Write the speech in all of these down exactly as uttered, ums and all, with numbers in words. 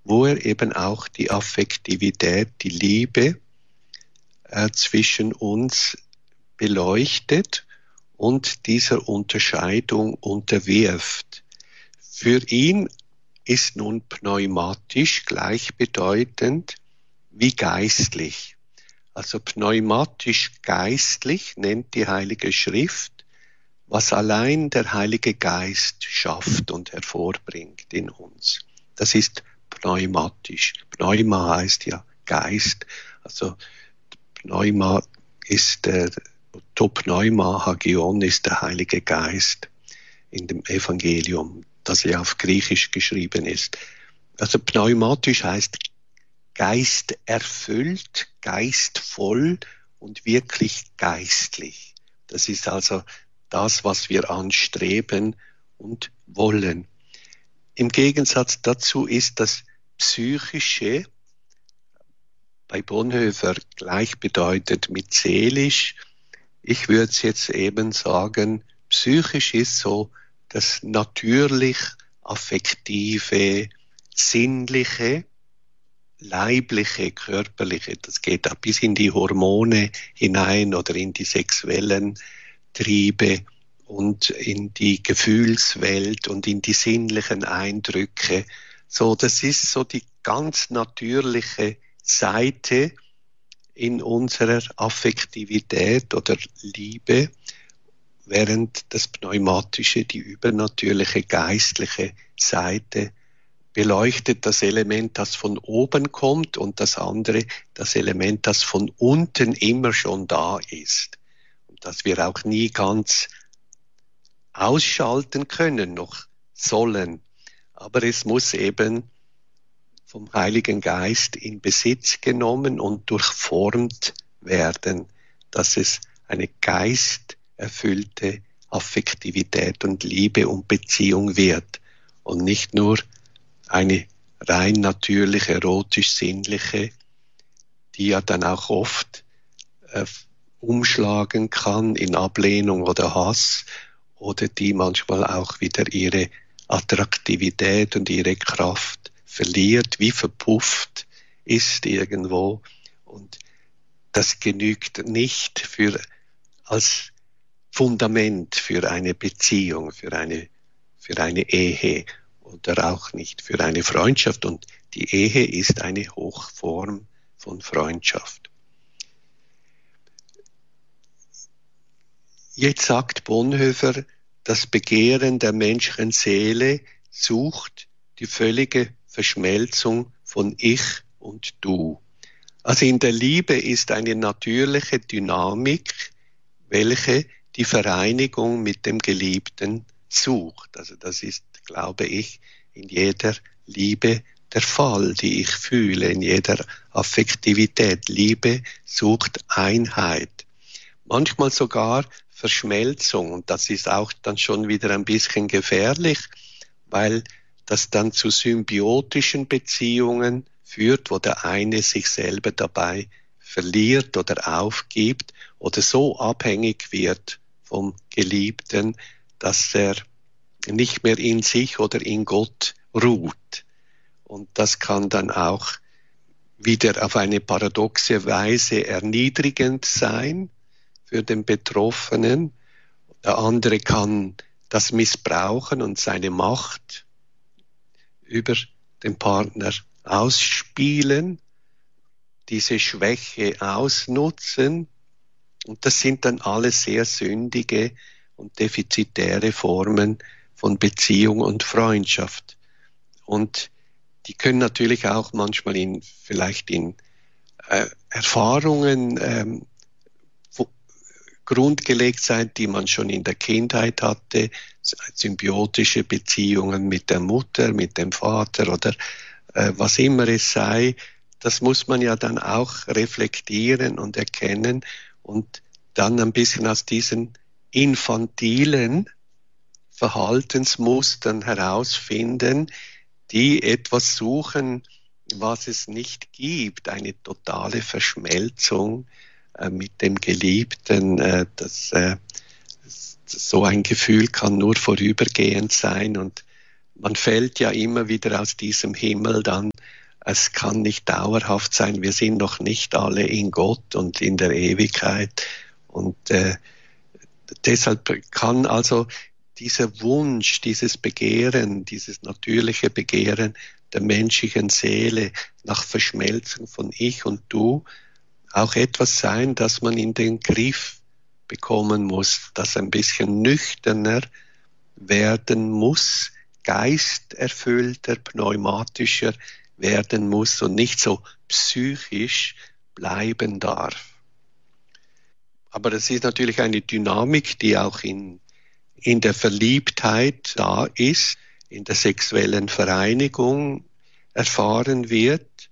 wo er eben auch die Affektivität, die Liebe äh, zwischen uns beleuchtet und dieser Unterscheidung unterwirft. Für ihn ist nun pneumatisch gleichbedeutend wie geistlich. Also pneumatisch geistlich nennt die Heilige Schrift, was allein der Heilige Geist schafft und hervorbringt in uns. Das ist pneumatisch. Pneuma heißt ja Geist. Also Pneuma ist der to Pneuma, Hagion ist der Heilige Geist in dem Evangelium, das ja auf Griechisch geschrieben ist. Also pneumatisch heißt geisterfüllt, geistvoll und wirklich geistlich. Das ist also das, was wir anstreben und wollen. Im Gegensatz dazu ist das Psychische bei Bonhoeffer gleichbedeutend mit seelisch. Ich würde es jetzt eben sagen, psychisch ist so das natürlich affektive, sinnliche, leibliche, körperliche. Das geht auch bis in die Hormone hinein oder in die sexuellen Triebe und in die Gefühlswelt und in die sinnlichen Eindrücke. So, das ist so die ganz natürliche Seite in unserer Affektivität oder Liebe, während das Pneumatische, die übernatürliche, geistliche Seite, beleuchtet das Element, das von oben kommt, und das andere, das Element, das von unten immer schon da ist. Und das wir auch nie ganz ausschalten können, noch sollen. Aber es muss eben vom Heiligen Geist in Besitz genommen und durchformt werden, dass es eine geisterfüllte Affektivität und Liebe und Beziehung wird und nicht nur eine rein natürliche, erotisch-sinnliche, die ja dann auch oft äh, umschlagen kann in Ablehnung oder Hass oder die manchmal auch wieder ihre Attraktivität und ihre Kraft verliert, wie verpufft ist irgendwo. Und das genügt nicht für, als Fundament für eine Beziehung, für eine, für eine Ehe oder auch nicht für eine Freundschaft. Und die Ehe ist eine Hochform von Freundschaft. Jetzt sagt Bonhoeffer, das Begehren der menschlichen Seele sucht die völlige Verschmelzung von Ich und Du. Also in der Liebe ist eine natürliche Dynamik, welche die Vereinigung mit dem Geliebten sucht. Also das ist, glaube ich, in jeder Liebe der Fall, die ich fühle, in jeder Affektivität. Liebe sucht Einheit. Manchmal sogar Verschmelzung, und das ist auch dann schon wieder ein bisschen gefährlich, weil das dann zu symbiotischen Beziehungen führt, wo der eine sich selber dabei verliert oder aufgibt oder so abhängig wird vom Geliebten, dass er nicht mehr in sich oder in Gott ruht. Und das kann dann auch wieder auf eine paradoxe Weise erniedrigend sein für den Betroffenen. Der andere kann das missbrauchen und seine Macht über den Partner ausspielen, diese Schwäche ausnutzen. Und das sind dann alles sehr sündige und defizitäre Formen von Beziehung und Freundschaft. Und die können natürlich auch manchmal in, vielleicht in äh, Erfahrungen ähm, grundgelegt sein, die man schon in der Kindheit hatte, symbiotische Beziehungen mit der Mutter, mit dem Vater oder äh, was immer es sei. Das muss man ja dann auch reflektieren und erkennen und dann ein bisschen aus diesen infantilen Verhaltensmustern herausfinden, die etwas suchen, was es nicht gibt, eine totale Verschmelzung äh, mit dem Geliebten. Äh, das, äh, so ein Gefühl kann nur vorübergehend sein und man fällt ja immer wieder aus diesem Himmel dann es kann nicht dauerhaft sein. Wir sind noch nicht alle in Gott und in der Ewigkeit. Und äh, deshalb kann also dieser Wunsch, dieses Begehren, dieses natürliche Begehren der menschlichen Seele nach Verschmelzung von Ich und Du auch etwas sein, das man in den Griff bekommen muss, das ein bisschen nüchterner werden muss, geisterfüllter, pneumatischer werden muss und nicht so psychisch bleiben darf. Aber das ist natürlich eine Dynamik, die auch in, in der Verliebtheit da ist, in der sexuellen Vereinigung erfahren wird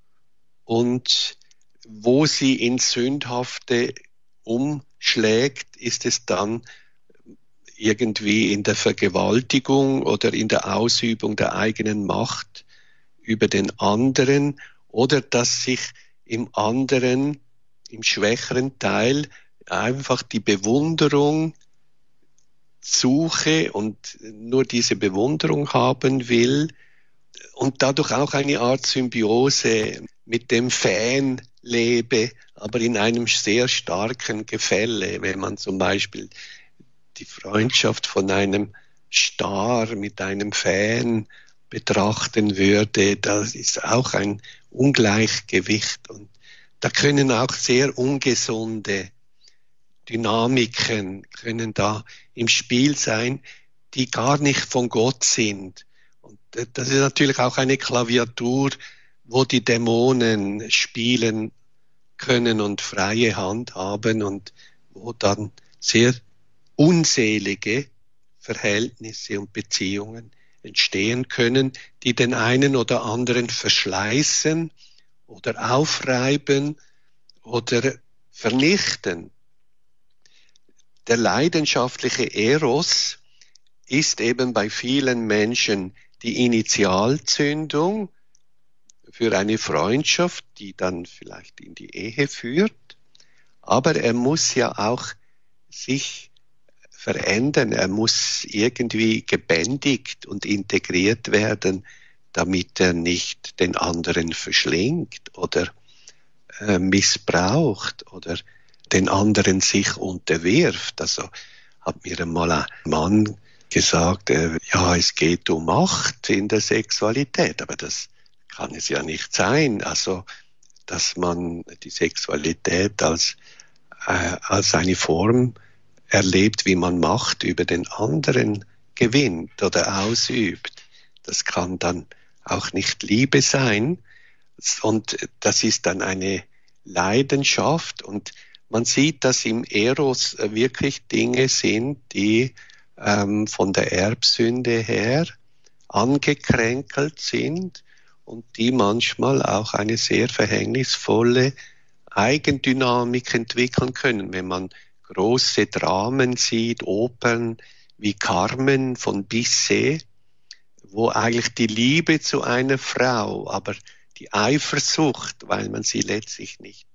und wo sie ins Sündhafte umschlägt, ist es dann irgendwie in der Vergewaltigung oder in der Ausübung der eigenen Macht über den anderen oder dass sich im anderen, im schwächeren Teil, einfach die Bewunderung suche und nur diese Bewunderung haben will und dadurch auch eine Art Symbiose mit dem Fan lebe, aber in einem sehr starken Gefälle, wenn man zum Beispiel die Freundschaft von einem Star mit einem Fan betrachten würde, das ist auch ein Ungleichgewicht und da können auch sehr ungesunde Dynamiken können da im Spiel sein, die gar nicht von Gott sind. Und das ist natürlich auch eine Klaviatur, wo die Dämonen spielen können und freie Hand haben und wo dann sehr unselige Verhältnisse und Beziehungen entstehen können, die den einen oder anderen verschleißen oder aufreiben oder vernichten. Der leidenschaftliche Eros ist eben bei vielen Menschen die Initialzündung für eine Freundschaft, die dann vielleicht in die Ehe führt. Aber er muss ja auch sich verändern. Er muss irgendwie gebändigt und integriert werden, damit er nicht den anderen verschlingt oder äh, missbraucht oder den anderen sich unterwirft. Also hat mir einmal ein Mann gesagt, äh, ja, es geht um Macht in der Sexualität, aber das kann es ja nicht sein. Also, dass man die Sexualität als, äh, als eine Form erlebt, wie man Macht über den anderen gewinnt oder ausübt. Das kann dann auch nicht Liebe sein. Und das ist dann eine Leidenschaft und man sieht, dass im Eros wirklich Dinge sind, die ähm, von der Erbsünde her angekränkelt sind und die manchmal auch eine sehr verhängnisvolle Eigendynamik entwickeln können. Wenn man große Dramen sieht, Opern wie Carmen von Bizet, wo eigentlich die Liebe zu einer Frau, aber die Eifersucht, weil man sie letztlich nicht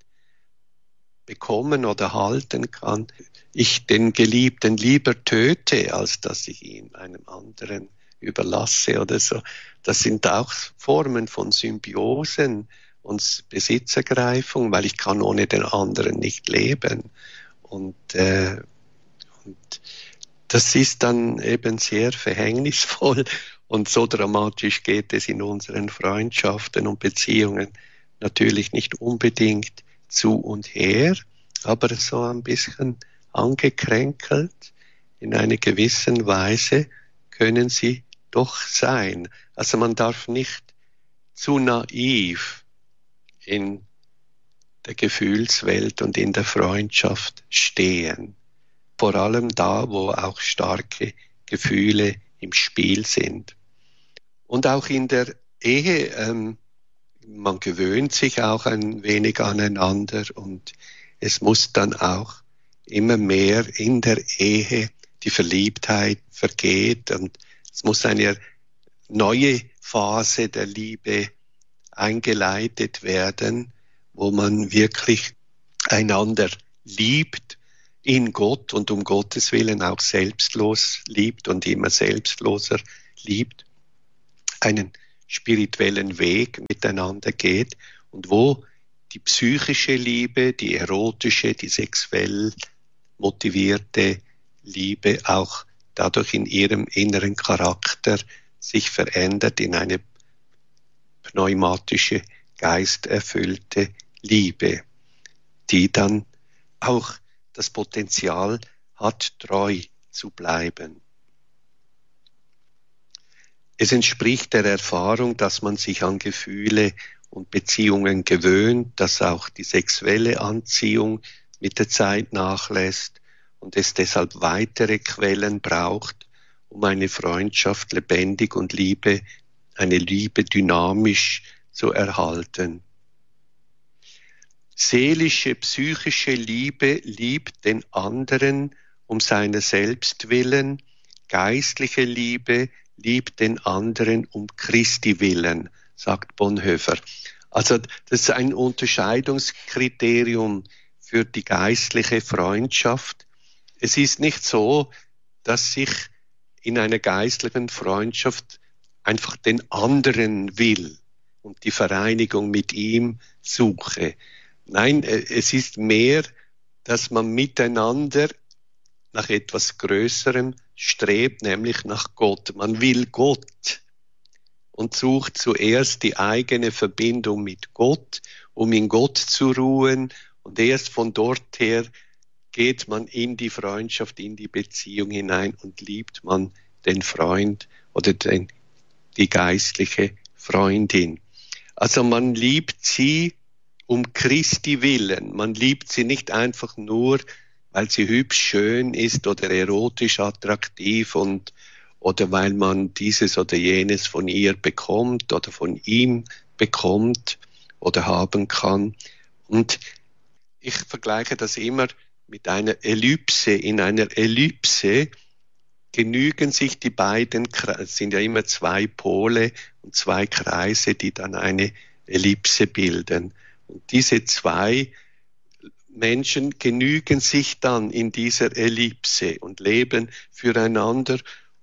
bekommen oder halten kann, ich den Geliebten lieber töte, als dass ich ihn einem anderen überlasse oder so. Das sind auch Formen von Symbiosen und Besitzergreifung, weil ich kann ohne den anderen nicht leben. Und, äh, und das ist dann eben sehr verhängnisvoll und so dramatisch geht es in unseren Freundschaften und Beziehungen natürlich nicht unbedingt zu und her, aber so ein bisschen angekränkelt in einer gewissen Weise können sie doch sein. Also man darf nicht zu naiv in der Gefühlswelt und in der Freundschaft stehen. Vor allem da, wo auch starke Gefühle im Spiel sind. Und auch in der Ehe, ähm, man gewöhnt sich auch ein wenig aneinander und es muss dann auch immer mehr in der Ehe die Verliebtheit vergeht und es muss eine neue Phase der Liebe eingeleitet werden, wo man wirklich einander liebt in Gott und um Gottes Willen auch selbstlos liebt und immer selbstloser liebt, einen spirituellen Weg miteinander geht und wo die psychische Liebe, die erotische, die sexuell motivierte Liebe auch dadurch in ihrem inneren Charakter sich verändert in eine pneumatische, geisterfüllte Liebe, die dann auch das Potenzial hat, treu zu bleiben. Es entspricht der Erfahrung, dass man sich an Gefühle und Beziehungen gewöhnt, dass auch die sexuelle Anziehung mit der Zeit nachlässt und es deshalb weitere Quellen braucht, um eine Freundschaft lebendig und Liebe, eine Liebe dynamisch zu erhalten. Seelische, psychische Liebe liebt den anderen um seiner selbst willen, geistliche Liebe liebt den anderen um Christi willen, sagt Bonhoeffer. Also das ist ein Unterscheidungskriterium für die geistliche Freundschaft. Es ist nicht so, dass ich in einer geistlichen Freundschaft einfach den anderen will und die Vereinigung mit ihm suche. Nein, es ist mehr, dass man miteinander nach etwas Größerem strebt, nämlich nach Gott. Man will Gott und sucht zuerst die eigene Verbindung mit Gott, um in Gott zu ruhen. Und erst von dort her geht man in die Freundschaft, in die Beziehung hinein und liebt man den Freund oder den, die geistliche Freundin. Also man liebt sie um Christi willen. Man liebt sie nicht einfach nur, weil sie hübsch, schön ist oder erotisch attraktiv und oder weil man dieses oder jenes von ihr bekommt oder von ihm bekommt oder haben kann. Und ich vergleiche das immer mit einer Ellipse. In einer Ellipse genügen sich die beiden, es sind ja immer zwei Pole und zwei Kreise, die dann eine Ellipse bilden. Und diese zwei Menschen genügen sich dann in dieser Ellipse und leben füreinander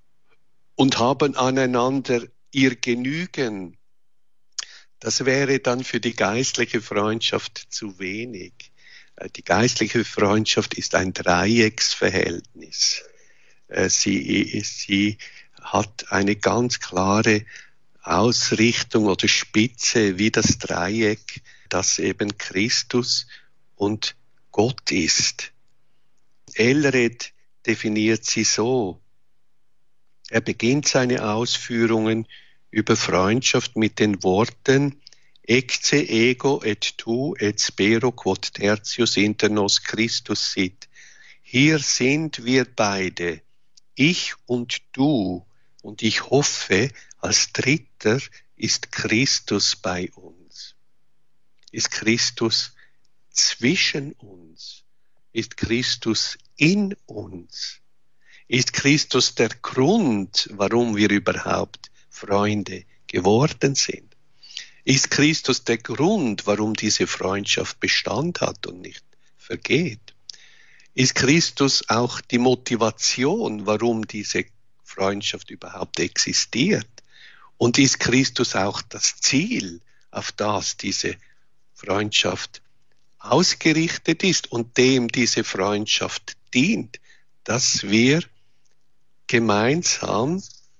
und haben aneinander ihr Genügen. Das wäre dann für die geistliche Freundschaft zu wenig. Die geistliche Freundschaft ist ein Dreiecksverhältnis. Sie, sie hat eine ganz klare Ausrichtung oder Spitze wie das Dreieck, das eben Christus und Gott ist. Elred definiert sie so. Er beginnt seine Ausführungen über Freundschaft mit den Worten Ecce ego et tu et spero quod tertius inter nos Christus sit. Hier sind wir beide, ich und du, und ich hoffe, als Dritter ist Christus bei uns. Ist Christus zwischen uns? Ist Christus in uns? Ist Christus der Grund, warum wir überhaupt Freunde geworden sind? Ist Christus der Grund, warum diese Freundschaft Bestand hat und nicht vergeht? Ist Christus auch die Motivation, warum diese Freundschaft überhaupt existiert? Und ist Christus auch das Ziel, auf das diese Freundschaft ausgerichtet ist und dem diese Freundschaft dient, dass wir gemeinsam,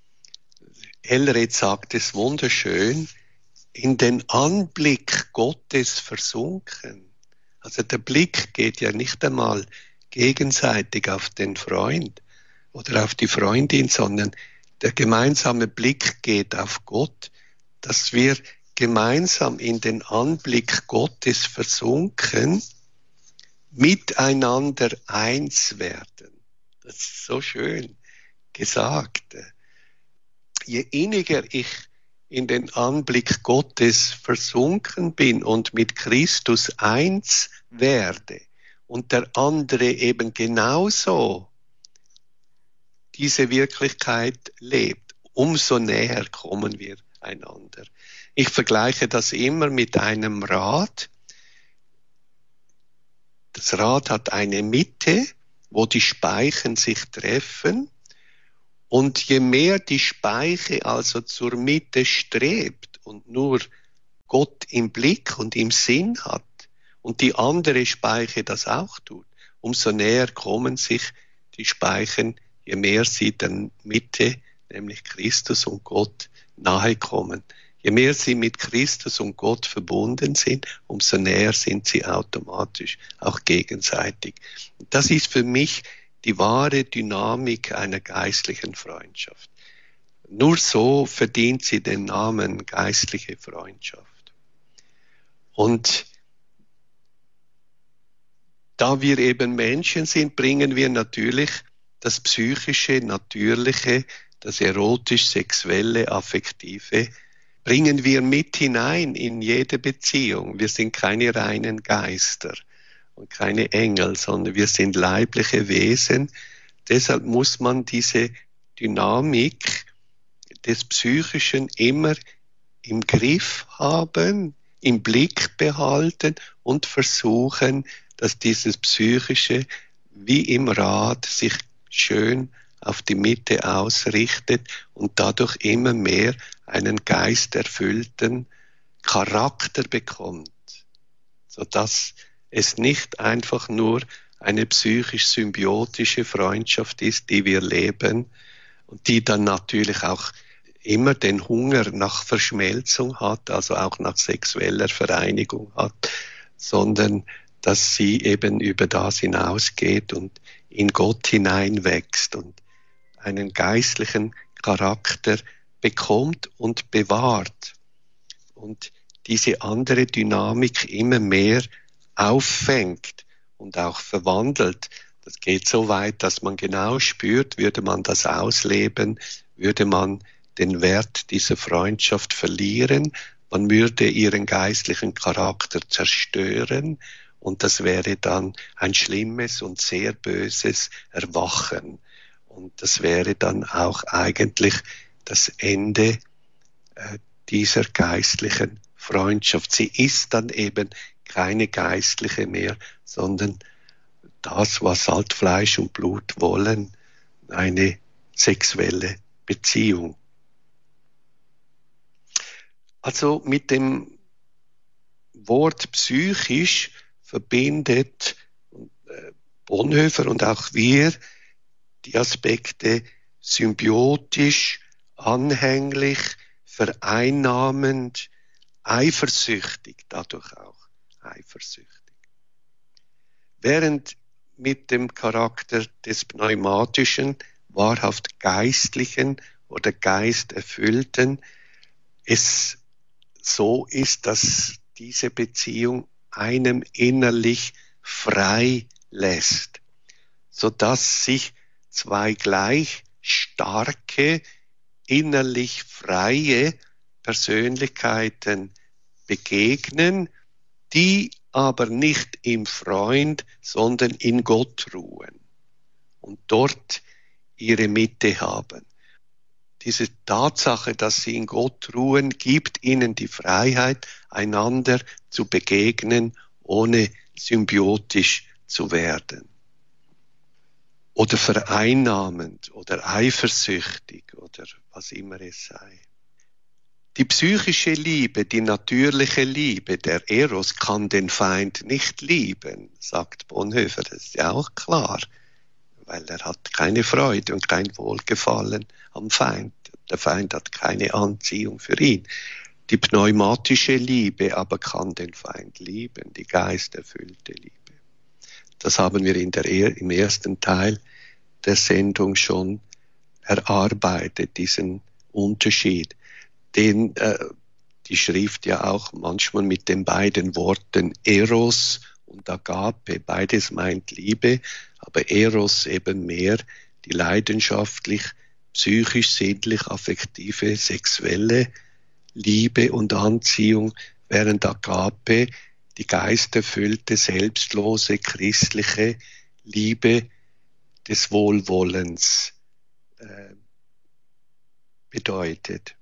Elred sagt es wunderschön, in den Anblick Gottes versunken. Also der Blick geht ja nicht einmal gegenseitig auf den Freund oder auf die Freundin, sondern der gemeinsame Blick geht auf Gott, dass wir gemeinsam in den Anblick Gottes versunken, miteinander eins werden. Das ist so schön gesagt. Je inniger ich in den Anblick Gottes versunken bin und mit Christus eins werde und der andere eben genauso diese Wirklichkeit lebt, umso näher kommen wir einander. Ich vergleiche das immer mit einem Rad. Das Rad hat eine Mitte, wo die Speichen sich treffen Und je mehr die Speiche also zur Mitte strebt und nur Gott im Blick und im Sinn hat und die andere Speiche das auch tut, umso näher kommen sich die Speichen, je mehr sie der Mitte, nämlich Christus und Gott, nahe kommen. Je mehr sie mit Christus und Gott verbunden sind, umso näher sind sie automatisch auch gegenseitig. Das ist für mich die wahre Dynamik einer geistlichen Freundschaft. Nur so verdient sie den Namen geistliche Freundschaft. Und da wir eben Menschen sind, bringen wir natürlich das psychische, natürliche, das erotisch-sexuelle, affektive, bringen wir mit hinein in jede Beziehung. Wir sind keine reinen Geister und keine Engel, sondern wir sind leibliche Wesen. Deshalb muss man diese Dynamik des Psychischen immer im Griff haben, im Blick behalten und versuchen, dass dieses Psychische wie im Rad sich schön auf die Mitte ausrichtet und dadurch immer mehr einen geisterfüllten Charakter bekommt, sodass es nicht einfach nur eine psychisch-symbiotische Freundschaft ist, die wir leben und die dann natürlich auch immer den Hunger nach Verschmelzung hat, also auch nach sexueller Vereinigung hat, sondern dass sie eben über das hinausgeht und in Gott hineinwächst und einen geistlichen Charakter bekommt und bewahrt und diese andere Dynamik immer mehr auffängt und auch verwandelt. Das geht so weit, dass man genau spürt, würde man das ausleben, würde man den Wert dieser Freundschaft verlieren, man würde ihren geistlichen Charakter zerstören und das wäre dann ein schlimmes und sehr böses Erwachen. Und das wäre dann auch eigentlich das Ende äh, dieser geistlichen Freundschaft. Sie ist dann eben keine geistliche mehr, sondern das, was halt Fleisch und Blut wollen, eine sexuelle Beziehung. Also mit dem Wort psychisch verbindet äh, Bonhoeffer und auch wir die Aspekte symbiotisch, anhänglich, vereinnahmend, eifersüchtig, dadurch auch eifersüchtig. Während mit dem Charakter des pneumatischen, wahrhaft geistlichen oder geisterfüllten es so ist, dass diese Beziehung einem innerlich frei lässt, sodass sich zwei gleich starke, innerlich freie Persönlichkeiten begegnen, die aber nicht im Freund, sondern in Gott ruhen und dort ihre Mitte haben. Diese Tatsache, dass sie in Gott ruhen, gibt ihnen die Freiheit, einander zu begegnen, ohne symbiotisch zu werden. Oder vereinnahmend oder eifersüchtig oder was immer es sei. Die psychische Liebe, die natürliche Liebe, der Eros kann den Feind nicht lieben, sagt Bonhoeffer. Das ist ja auch klar, weil er hat keine Freude und kein Wohlgefallen am Feind. Der Feind hat keine Anziehung für ihn. Die pneumatische Liebe aber kann den Feind lieben, die geisterfüllte Liebe. Das haben wir in der, im ersten Teil der Sendung schon erarbeitet, diesen Unterschied, den äh, die Schrift ja auch manchmal mit den beiden Worten Eros und Agape, beides meint Liebe, aber Eros eben mehr die leidenschaftlich, psychisch, sinnlich, affektive, sexuelle Liebe und Anziehung, während Agape die geisterfüllte, selbstlose, christliche Liebe des Wohlwollens äh, bedeutet.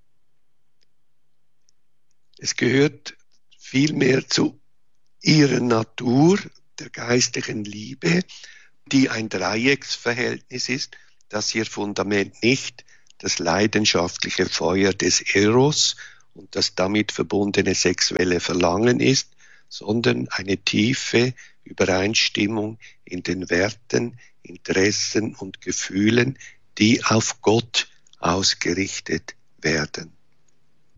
Es gehört vielmehr zu ihrer Natur, der geistlichen Liebe, die ein Dreiecksverhältnis ist. dass ihr Fundament nicht das leidenschaftliche Feuer des Eros und das damit verbundene sexuelle Verlangen ist, sondern eine tiefe Übereinstimmung in den Werten, Interessen und Gefühlen, die auf Gott ausgerichtet werden.